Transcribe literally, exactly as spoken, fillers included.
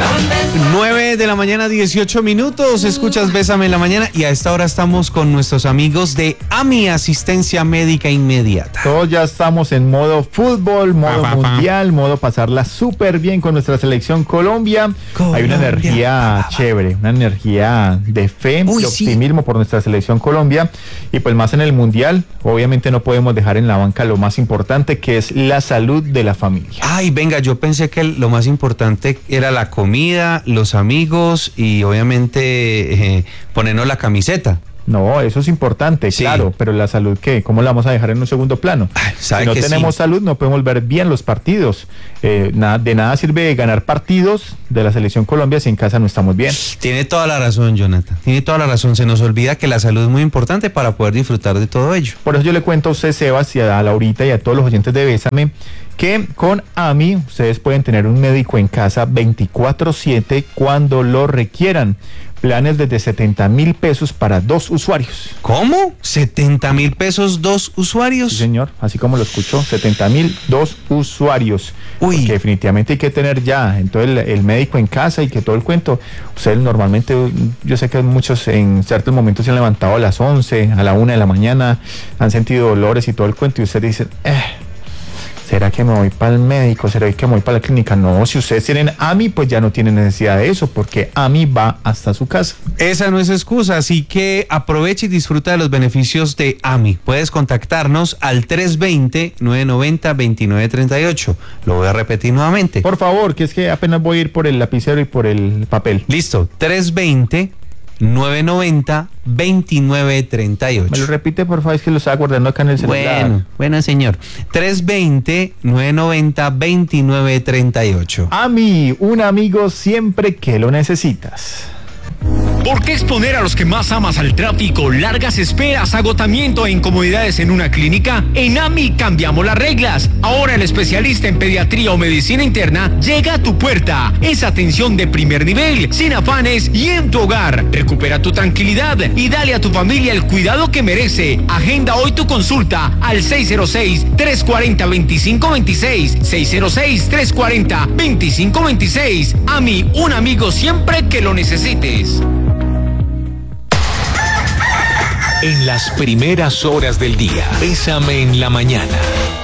nueve de la mañana, dieciocho minutos. Escuchas Bésame en la mañana y a esta hora estamos con nuestros amigos de AMI, Asistencia Médica Inmediata. Todos ya estamos en modo fútbol, modo pa, pa, pa. mundial, modo pasarla súper bien con nuestra selección Colombia. Colombia. Hay una energía chévere, una energía de fe, Uy, de sí. optimismo por nuestra selección Colombia. Y pues más en el mundial, obviamente no podemos dejar en la banca lo más importante, que es la salud de la familia. Ay, venga, yo pensé que lo más importante era la comida, los amigos y obviamente eh, ponernos la camiseta. No, eso es importante, Sí. claro, pero la salud, ¿qué? ¿Cómo la vamos a dejar en un segundo plano? Ay, ¿sabe Si no que tenemos sí? salud, no podemos ver bien los partidos. Eh, nada, de nada sirve ganar partidos de la selección Colombia si en casa no estamos bien. Tiene toda la razón, Jonathan. Tiene toda la razón. Se nos olvida que la salud es muy importante para poder disfrutar de todo ello. Por eso yo le cuento a usted, Sebas, y a Laurita y a todos los oyentes de Bésame, que con AMI ustedes pueden tener un médico en casa veinticuatro siete cuando lo requieran. Planes desde setenta mil pesos para dos usuarios. ¿Cómo? ¿setenta mil pesos dos usuarios? Sí, señor, así como lo escuchó, setenta mil, dos usuarios. Uy. Porque definitivamente hay que tener ya entonces el, el médico en casa y que todo el cuento. Ustedes normalmente, yo sé que muchos en ciertos momentos se han levantado a las once, a la una de la mañana, han sentido dolores y todo el cuento y ustedes dicen, eh, ¿será que me voy para el médico? ¿Será que me voy para la clínica? No, si ustedes tienen AMI, pues ya no tienen necesidad de eso, porque AMI va hasta su casa. Esa no es excusa, así que aprovecha y disfruta de los beneficios de AMI. Puedes contactarnos al tres dos cero, nueve nueve cero, dos nueve tres ocho. Lo voy a repetir nuevamente. Por favor, que es que apenas voy a ir por el lapicero y por el papel. Listo, tres dos cero, nueve nueve cero, dos nueve tres ocho. Me lo repite, por favor, es que lo estaba guardando acá en el celular. Bueno, bueno, señor. tres dos cero, nueve nueve cero, dos nueve tres ocho. AMI, un amigo siempre que lo necesitas. ¿Por qué exponer a los que más amas al tráfico, largas esperas, agotamiento e incomodidades en una clínica? En AMI cambiamos las reglas. Ahora el especialista en pediatría o medicina interna llega a tu puerta. Es atención de primer nivel, sin afanes y en tu hogar. Recupera tu tranquilidad y dale a tu familia el cuidado que merece. Agenda hoy tu consulta al seis cero seis, tres cuatro cero, dos cinco dos seis, seis cero seis, tres cuatro cero, dos cinco dos seis. AMI, un amigo siempre que lo necesites. En las primeras horas del día, Bésame en la mañana.